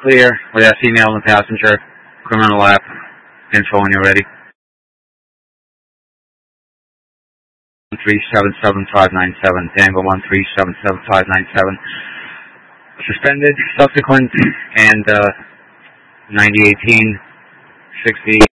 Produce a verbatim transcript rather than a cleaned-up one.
clear with that female and the passenger. Criminal app info when you're ready. one three seven seven five nine seven, Tango one three seven seven five nine seven. Suspended, subsequent, and uh, ninety eighteen sixty.